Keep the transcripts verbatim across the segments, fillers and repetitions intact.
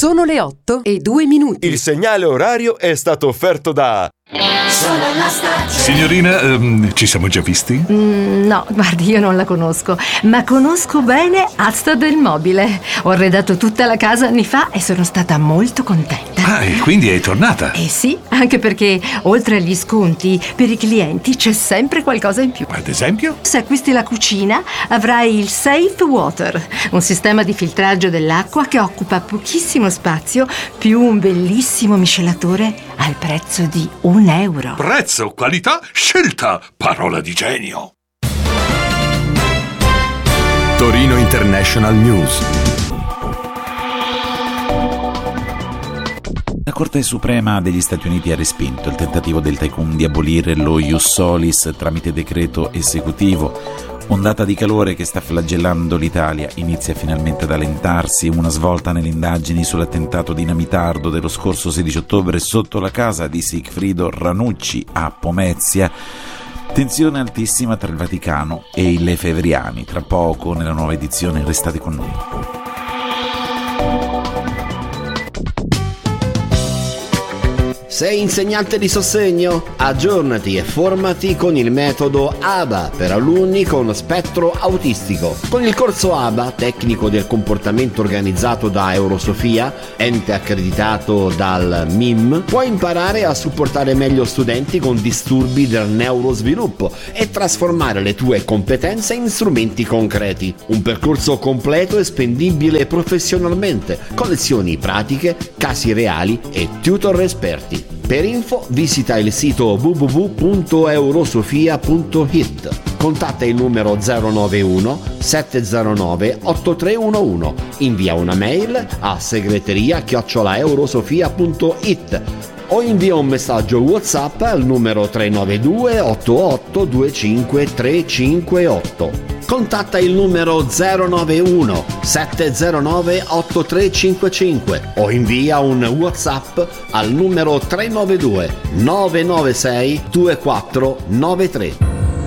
Sono le otto e due minuti. Il segnale orario è stato offerto da... Sono la stazione. Signorina, um, ci siamo già visti? Mm, no, guardi, io non la conosco, ma conosco bene Asta del Mobile. Ho arredato tutta la casa anni fa e sono stata molto contenta. Ah, e quindi è tornata? Eh sì, anche perché oltre agli sconti, per i clienti c'è sempre qualcosa in più. Ad esempio? Se acquisti la cucina, avrai il Safe Water, un sistema di filtraggio dell'acqua che occupa pochissimo spazio, più un bellissimo miscelatore al prezzo di un euro. Prezzo, qualità, scelta, parola di genio. Torino International News. La Corte Suprema degli Stati Uniti ha respinto il tentativo del tycoon di abolire lo ius solis tramite decreto esecutivo. Ondata di calore che sta flagellando l'Italia inizia finalmente ad allentarsi, una svolta nelle indagini sull'attentato dinamitardo dello scorso sedici ottobre sotto la casa di Sigfrido Ranucci a Pomezia. Tensione altissima tra il Vaticano e i lefebvriani. Tra poco nella nuova edizione, restate con noi. Sei insegnante di sostegno? Aggiornati e formati con il metodo A B A per alunni con spettro autistico. Con il corso A B A, tecnico del comportamento organizzato da Eurosofia, ente accreditato dal M I M, puoi imparare a supportare meglio studenti con disturbi del neurosviluppo e trasformare le tue competenze in strumenti concreti. Un percorso completo e spendibile professionalmente, con lezioni pratiche, casi reali e tutor esperti. Per info visita il sito w w w punto eurosofia punto i t. Contatta il numero zero nove uno sette zero nove otto tre uno uno. Invia una mail a segreteria chiocciola eurosofia punto i t o invia un messaggio WhatsApp al numero tre nove due otto otto due cinque tre cinque otto. Contatta il numero zero nove uno sette zero nove otto tre cinque cinque o invia un WhatsApp al numero tre nove due nove nove sei due quattro nove tre.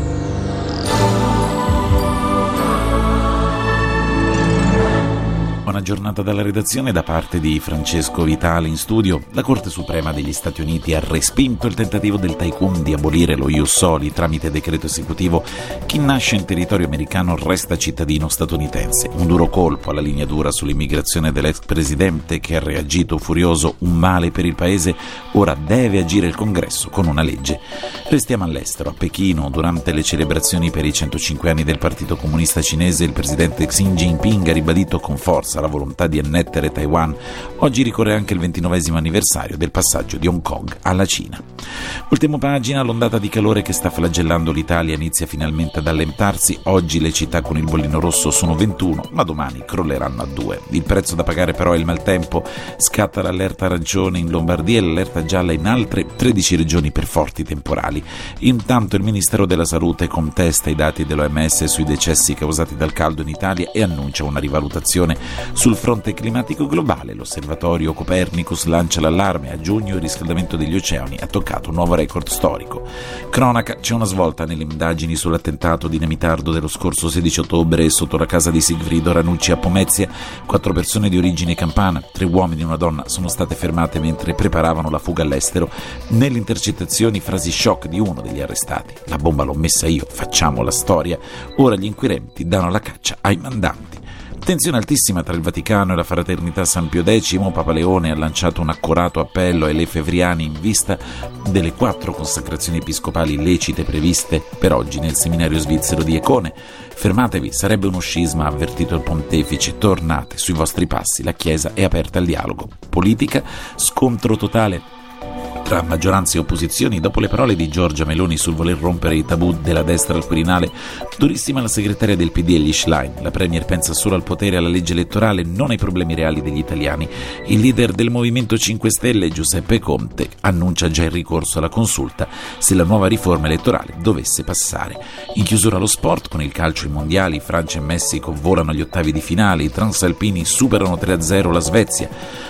Buona giornata dalla redazione da parte di Francesco Vitale in studio. La Corte Suprema degli Stati Uniti ha respinto il tentativo del tycoon di abolire lo ius soli tramite decreto esecutivo. Chi nasce in territorio americano resta cittadino statunitense. Un duro colpo alla linea dura sull'immigrazione dell'ex presidente che ha reagito furioso, un male per il paese. Ora deve agire il Congresso con una legge. Restiamo all'estero. A Pechino, durante le celebrazioni per i centocinque anni del Partito Comunista Cinese, il presidente Xi Jinping ha ribadito con forza la volontà di annettere Taiwan. Oggi ricorre anche il ventinovesimo anniversario del passaggio di Hong Kong alla Cina. Ultima pagina, l'ondata di calore che sta flagellando l'Italia inizia finalmente ad allentarsi. Oggi le città con il bollino rosso sono ventuno, ma domani crolleranno a due. Il prezzo da pagare però è il maltempo. Scatta l'allerta arancione in Lombardia e l'allerta gialla in altre tredici regioni per forti temporali. Intanto il Ministero della Salute contesta i dati dell'O M S sui decessi causati dal caldo in Italia e annuncia una rivalutazione. Sul fronte climatico globale, l'osservatorio Copernicus lancia l'allarme. A giugno il riscaldamento degli oceani ha toccato un nuovo record storico. Cronaca, c'è una svolta nelle indagini sull'attentato dinamitardo dello scorso sedici ottobre sotto la casa di Sigfrido Ranucci a Pomezia. Quattro persone di origine campana, tre uomini e una donna, sono state fermate mentre preparavano la fuga all'estero. Nelle intercettazioni frasi shock di uno degli arrestati: la bomba l'ho messa io, facciamo la storia. Ora gli inquirenti danno la caccia ai mandanti. Tensione altissima tra il Vaticano e la Fraternità San Pio X. Papa Leone ha lanciato un accorato appello ai lefebvriani in vista delle quattro consacrazioni episcopali illecite previste per oggi nel seminario svizzero di Econe. Fermatevi, sarebbe uno scisma, ha avvertito il pontefice. Tornate sui vostri passi, la Chiesa è aperta al dialogo. Politica, scontro totale tra maggioranza e opposizioni dopo le parole di Giorgia Meloni sul voler rompere i tabù della destra al Quirinale. Durissima la segretaria del P D Elly Schlein. La premier pensa solo al potere e alla legge elettorale, non ai problemi reali degli italiani. Il leader del Movimento cinque Stelle, Giuseppe Conte, annuncia già il ricorso alla consulta se la nuova riforma elettorale dovesse passare. In chiusura lo sport, con il calcio ai mondiali, Francia e Messico volano agli ottavi di finale, i transalpini superano tre a zero la Svezia.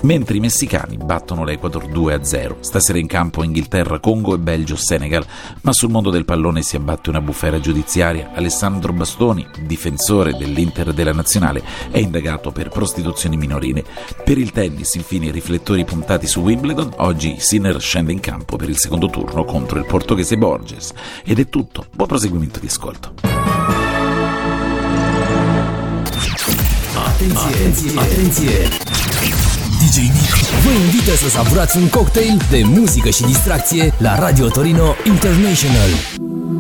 mentre i messicani battono l'Ecuador due a zero. Stasera in campo Inghilterra, Congo e Belgio-Senegal, ma sul mondo del pallone si abbatte una bufera giudiziaria. Alessandro Bastoni, difensore dell'Inter e della Nazionale, è indagato per prostituzione minorile. Per il tennis, infine, i riflettori puntati su Wimbledon. Oggi Sinner scende in campo per il secondo turno contro il portoghese Borges. Ed è tutto. Buon proseguimento di ascolto. Atenție, atenție! D J Nick vă invită să savurați un cocktail de muzică și distracție la Radio Torino International.